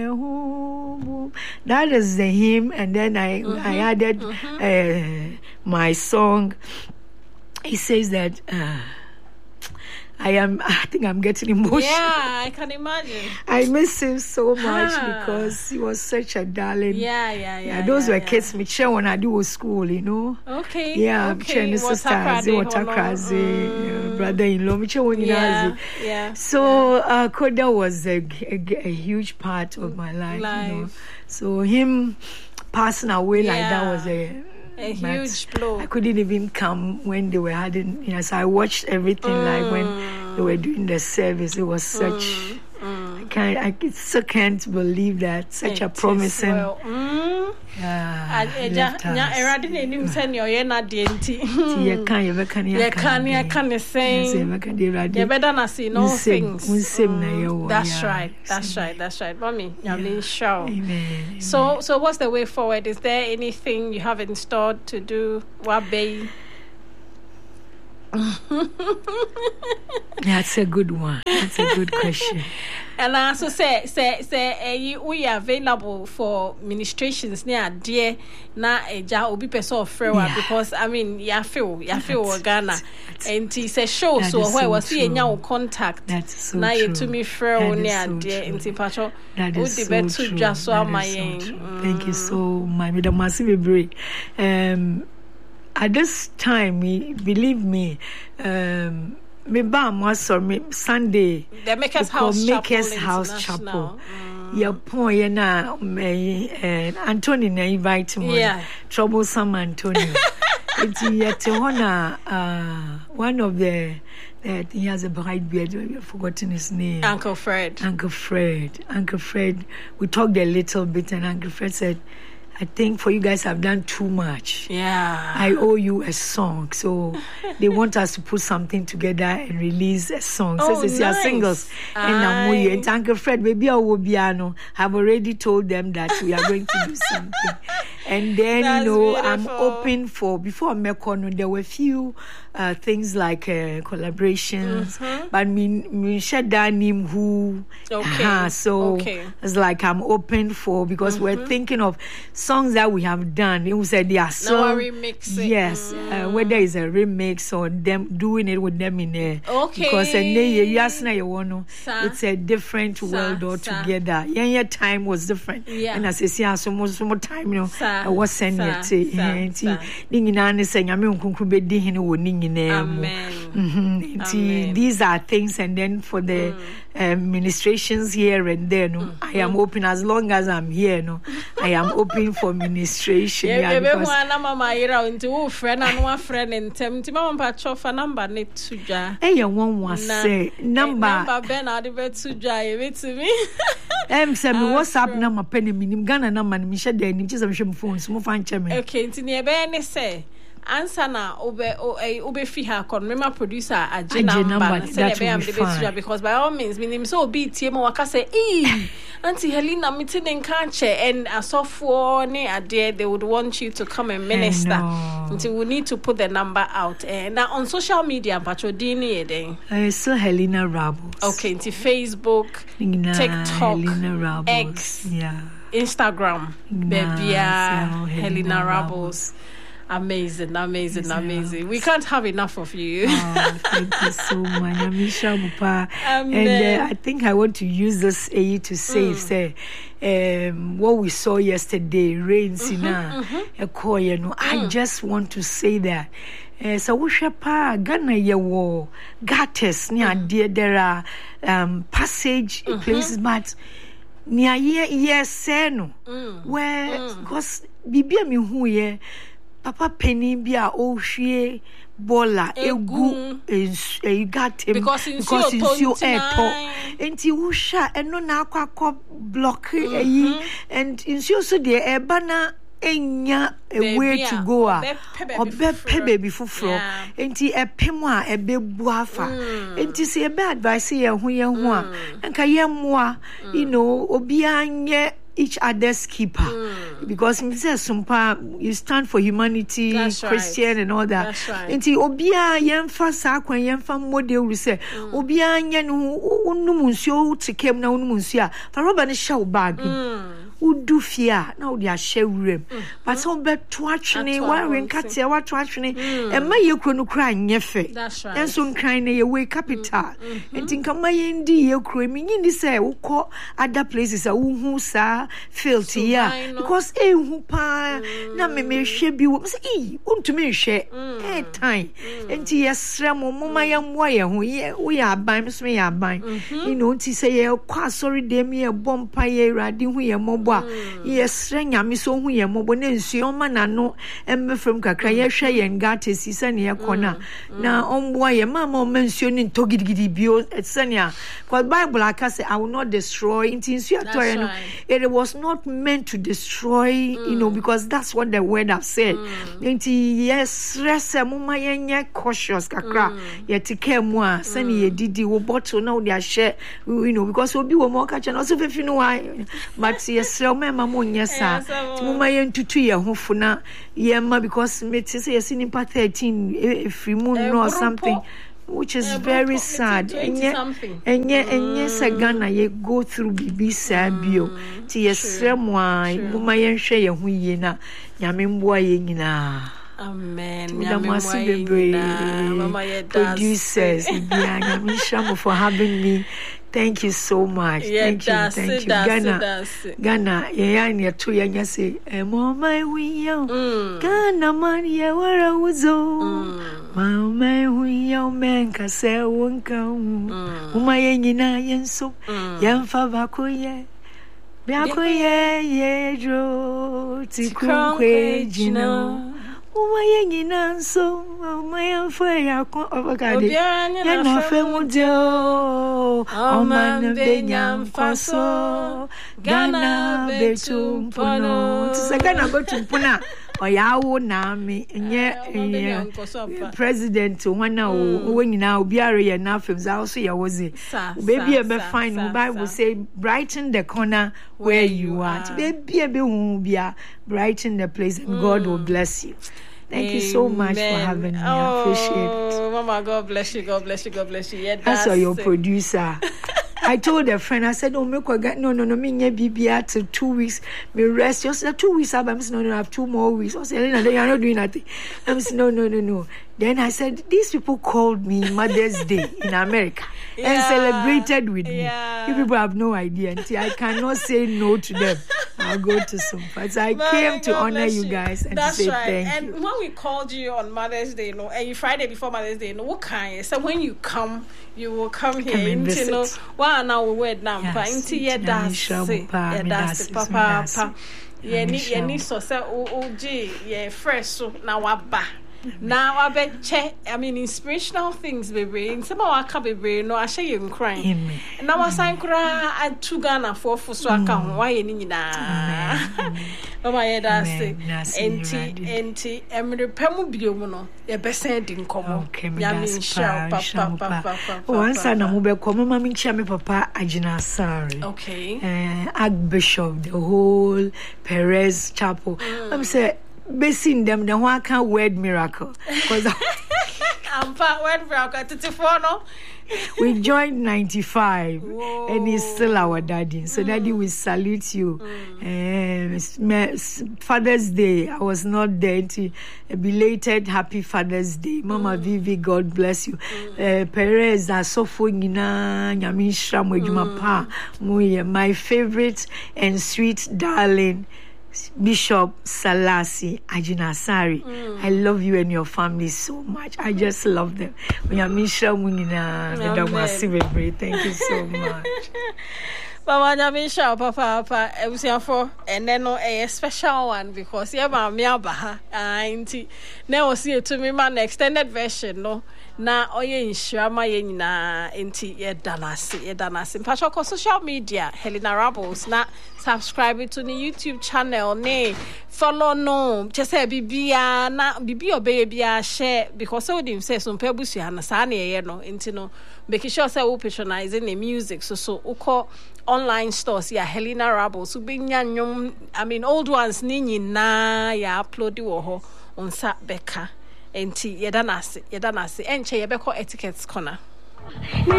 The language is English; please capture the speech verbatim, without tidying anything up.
That is the hymn, and then I mm-hmm. I added mm-hmm. uh, my song. It says that uh, I am. I think I'm getting emotional. Yeah, I can imagine. I miss him so much because he was such a darling. Yeah, yeah, yeah. yeah those yeah, were yeah. kids. Michelle when I do school, you know. Okay. Yeah, okay. Michelle sisters, Watakraze, brother-in-law, Michelle when yeah, yeah. So uh, Koda was a, a, a huge part of my life. life. You know? So him passing away yeah. like that was a. A huge blow. I couldn't even come when they were having. Yes, so I watched everything mm. like when they were doing the service. It was such. Mm. Mm. I can't. I still can't believe that such it a promising. Well. Mm. Yeah. Nya erade na enim se ne oye na de nti. Ti ye kan ye be kan ye kan ye kan say. Ye be kan de erade. Ye better na see no things. Mm. That's right. That's right. That's right. Mommy, I'm sure. Amen. So so what's the way forward? Is there anything you have in store to do? What bay? That's a good one. That's a good question. And I also say, say, say, uh, we are available for ministrations near dear na a job be person of frewa because I mean, ya feel, ya feel Ghana, and he says show so where was he in your contact? That's so now true. You to me frewa near dear in Tipacho. That is so true. To just so my mm. Thank you so much, Madam Massive. Um. At this time, believe me, um, me bam was me Sunday. The Makers House Chapel. Makers House Chapel. Yeah, point yeah na me and Anthony na invite me. Yeah. Troublesome Anthony. It's yet one uh one of the. Uh, he has a bright beard. I've forgotten his name. Uncle Fred. Uncle Fred. Uncle Fred. We talked a little bit, and Uncle Fred said, I think for you guys have done too much. Yeah. I owe you a song. So they want us to put something together and release a song. Oh, so it's nice. your singles. And I'm and Uncle Fred, baby, I will be ano. I've already told them that we are going to do something. And then, That's you know, beautiful. I'm open for, before Mekono, there were a few uh, things like uh, collaborations. Mm-hmm. But me, me shut down him who. Okay. Uh, so okay. it's like I'm open for, because mm-hmm. we're thinking of songs that we have done. It was said they are so. No, remix it. Yes. Mm. Uh, whether it's a remix or them doing it with them in there. Okay. Because it's a different Sa, world altogether. Yeah, yeah, time was different. Yeah. And as I say, so much more time, you know. Sa. I was saying it. Amen. These are things, and then for the mm. uh, ministrations here and there, no, mm. I am open as long as I'm here. No, I am open for ministration. Yeah, because mama ira into friend and one friend in tem. Ti mama pa chofa number ne tuja. Eh, you one was say number. Number Ben adibe tuja. You wait to me. Em say me WhatsApp number penny minim Ghana number ni me share there ni chese me share phone so mo fan cheme. Okay, nti ne be ne say answer na obe obe fi ha kon me ma producer age number say be am the best because by all means minim so obi tie mo waka say eh Auntie Helena meeting in Kanche and a software ne ade they would want you to come and minister. Until we need to put the number out and now on social media pacho dini ede. I saw Helena Rabos. Okay, into Facebook, nah, TikTok, Helena X, yeah. Instagram, nah, baby, uh, Helena, Helena Rabos. Amazing, amazing, yeah. amazing. We can't have enough of you. Oh, thank you so much. I'm Isha Bupa. Um, and uh, I think I want to use this A to say, mm. say um, what we saw yesterday, rain, Sina, a koya. No, I just want to say that. Uh, so we pa Ghana yewo gates near dear there are um, passage mm-hmm. places, but near ye yes no where because bibia me hu ye. Papa penny be a ohwie bola egu e got him because in you eto enti wo hwa eno na akwa block eyi and in so so de e bana enya a way to go a obe baby fufuro enti epem a ebebu afa enti se e be advice ye ho ye ho a nka ye moa you know obi anye each other's keeper. Mm. Because you stand for humanity, That's Christian right. and all that. That's right. And obia yemfa sakwa yemfa model we say obia nya no unum nsuo tikem na unum nsuo a fa roba ne show bag. Udu fia na odi ahye wurem but so beto atwene wa renkate wa to atwene e ma ye kro no kra nyefe enso nkran na ye we capital enti nka ma ye ndi ye kro mi nyindi say ukọ other places a uhu sa felt ya because e hu pa na me me hwe bi wo say e untumi hwe e time enti ye srem mo ma ye mwa ye ho ye wo ya aban so me ya aban you know enti say ye kwa sorry dem ye bompa ye rade hu ye mobo yes nyame so hu ye mobo ne nsuo ma na no emmefrem kakra ye hwe ye ngata sisa ne ye kona na ombo ye mama o mensuo ni ntogidgidi bio etsania because Bible aka say I will not destroy into nsuo to ye no it was not meant to destroy mm. you know because that's what the word have said enti yes rese mama ye nye cautious kakra ye tike mu a sani ye didi wo bottle na wo dia share you know because obi wo mo ka cha no so fefi no why but yes mema mo nyesa muma ye ntutu ye hofo na ye ma because me say yes in part thirteen free moon or something which is very sad enye enye enye sagana ye go through bibi sabio ti yesremo a muma ye hwe ye ho ye na nyame mboa ye nyina. Amen. Mama ye producers Nyamisha for having me. Thank you so much. Yeah, thank you, thank it, you. Ghana, it, Ghana, yeah, yeah, two young say, "Emo my wiyo, Ghana man, yeah, where I was oh, my wiyo man, kase wonka, uma yenina yenso, yamfa bakoye, bakoye ye dro, tikukwe jino." Uma yenina so, my affair, ya ovakadi, ya na femudio, o man benyam faso, Ghana betum pono, to Ghana betum pona. Oyawo na me nye president wana o nyina obiare ye na films also ye wozi baby e be fine the Bible say brighten the corner where you are baby e be hu bia brighten the place and mm. God will bless you. Thank Amen. You so much for having me. Oh, I appreciate it. Mama, God bless you, God bless you, God bless you. Yeah, that's, that's your it. Producer. I told a friend, I said, "Oh, make a no, no, no, me nye B B R till two weeks. Me rest. You said two weeks. I'm saying, no, no, I have two more weeks. I said, you're not doing nothing. I'm saying, no, no, no, no. Then I said, these people called me Mother's Day in America yeah. and celebrated with me. Yeah. You people have no idea. Until I cannot say no to them. I'll go to some parts. I My came God to honor you guys and That's to say right. thank and you. And when we called you on Mother's Day, you know, and you Friday before Mother's Day, you know, what kind? So when you come, you will come here. Come and visit. You know, well, now we wed now. Into yeah, that's it. Yeah, that's it. Papa, papa. Yeah, ni yeah ni so say o o g yeah fresh so na waba. Now I bet che I mean inspirational things baby in some wa ka baby no I share you crying now I sign cry at two Ghana for for so aka ho why ni nyina mama ye da say enti enti emre pemu biom no ye besen di nkomo ya me share papa papa once na mo be ko mama me chia me papa Agina Asare okay eh Archbishop the whole Perez Chapel I'm say basing them the one can word miracle because I'm part word miracle thirty-four no we joined ninety-five. Whoa. And he's still our daddy so mm. daddy we salute you mm. um, Father's Day I was not there to a belated happy Father's Day Mama mm. Vivi God bless you mm. uh, Perez asofo nyina nyamisha mojuma pa my favorite and sweet darling Bishop Salasi Agina Asare. Mm. I love you and your family so much. I just love them. Thank you so much. Mama Nyamisha, Papa, Papa, I was here for and then a special one because yeah, my Miabaha, auntie. Now see it to me, man, extended version, no. na oye inshama ye nyina enti ye danase ye danase mpacho ko social media Helena Rebels na subscribe to the YouTube channel ne follow no just say bibia na bibi obey bia share because so dim say so mpebusua na sa na ye no enti no make sure say we patronizing the music so so uko online stores ya Helena Rebels ubenya nyom I mean old ones ni nyina ya upload wo ho onsa beka enti yeda nase yeda nase enche yebekọ etiquette corner